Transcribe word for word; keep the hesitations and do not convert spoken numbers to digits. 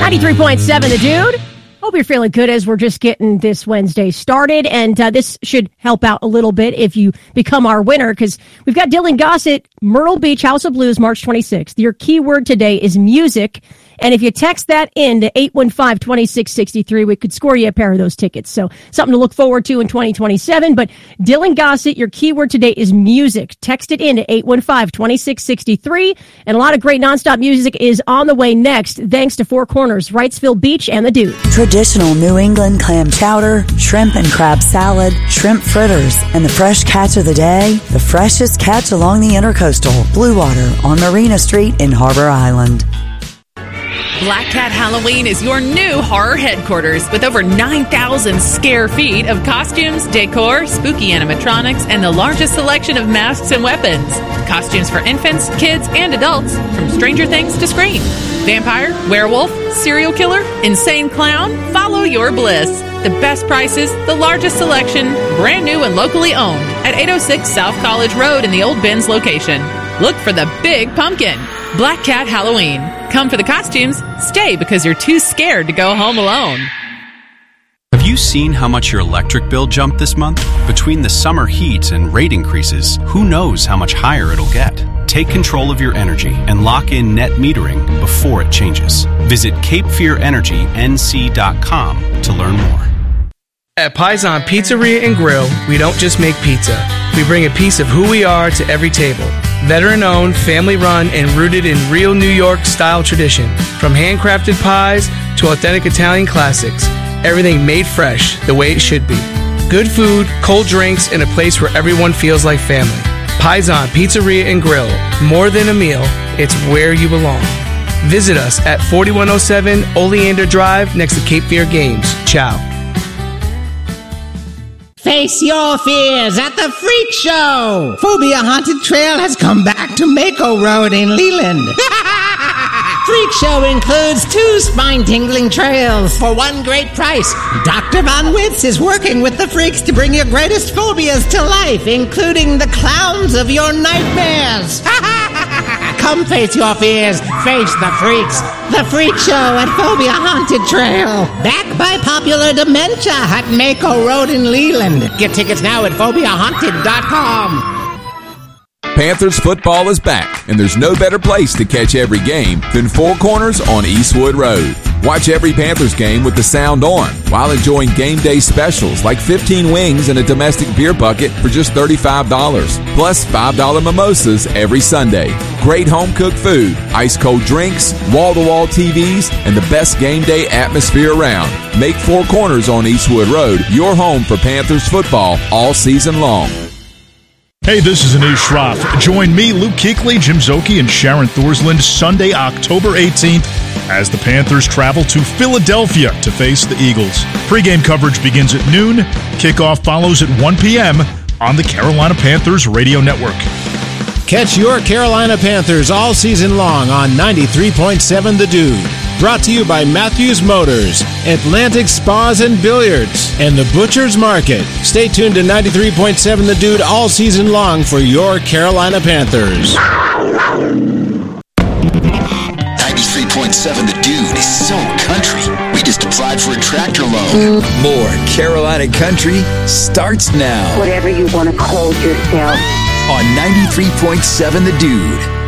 ninety-three point seven The Dude. Hope you're feeling good as we're just getting this Wednesday started. And uh, this should help out a little bit if you become our winner, because we've got Dylan Gossett, Myrtle Beach House of Blues, March twenty-sixth. Your keyword today is music. And if you text that in to eight one five, two six six three, we could score you a pair of those tickets. So something to look forward to in twenty twenty-seven. But Dylan Gossett, your keyword today is music. Text it in to eight one five, two six six three. And a lot of great nonstop music is on the way next, thanks to Four Corners, Wrightsville Beach, and The Dude. Traditional New England clam chowder, shrimp and crab salad, shrimp fritters, and the fresh catch of the day, the freshest catch along the Intercoastal, Blue Water on Marina Street in Harbor Island. Black Cat Halloween is your new horror headquarters with over nine thousand square feet of costumes, decor, spooky animatronics, and the largest selection of masks and weapons. Costumes for infants, kids, and adults, from Stranger Things to Scream. Vampire, werewolf, serial killer, insane clown, follow your bliss. The best prices, the largest selection, brand new and locally owned at eight oh six South College Road in the Old Benz location. Look for the Big Pumpkin. Black Cat Halloween. Come for the costumes, stay because you're too scared to go home alone. Have you seen how much your electric bill jumped this month? Between the summer heat and rate increases, who knows how much higher it'll get? Take control of your energy and lock in net metering before it changes. Visit cape fear energy n c dot com to learn more. At Paisan Pizzeria and Grill, we don't just make pizza. We bring a piece of who we are to every table. Veteran-owned, family-run, and rooted in real New York-style tradition. From handcrafted pies to authentic Italian classics, everything made fresh the way it should be. Good food, cold drinks, and a place where everyone feels like family. Paisan Pizzeria and Grill. More than a meal, it's where you belong. Visit us at forty-one oh seven Oleander Drive next to Cape Fear Games. Ciao. Face your fears at the Freak Show! Phobia Haunted Trail has come back to Mako Road in Leland. Freak Show includes two spine-tingling trails for one great price. Doctor Von Witz is working with the freaks to bring your greatest phobias to life, including the clowns of your nightmares. Come face your fears, face the freaks. The Freak Show at Phobia Haunted Trail. Back by popular dementia at Mako Road in Leland. Get tickets now at phobia haunted dot com. Panthers football is back, and there's no better place to catch every game than Four Corners on Eastwood Road. Watch every Panthers game with the sound on while enjoying game day specials like fifteen wings and a domestic beer bucket for just thirty-five dollars, plus five dollar mimosas every Sunday. Great home-cooked food, ice-cold drinks, wall-to-wall T Vs, and the best game day atmosphere around. Make Four Corners on Eastwood Road your home for Panthers football all season long. Hey, this is Anish Shroff. Join me, Luke Kuechly, Jim Szoke, and Sharon Thorsland Sunday, October eighteenth, as the Panthers travel to Philadelphia to face the Eagles. Pre-game coverage begins at noon. Kickoff follows at one p.m. on the Carolina Panthers Radio Network. Catch your Carolina Panthers all season long on ninety-three point seven The Dude. Brought to you by Matthews Motors, Atlantic Spas and Billiards, and the Butcher's Market. Stay tuned to ninety-three point seven The Dude all season long for your Carolina Panthers. ninety-three point seven The Dude is so country. We just applied for a tractor loan. More Carolina country starts now. Whatever you want to call yourself. On ninety-three point seven The Dude.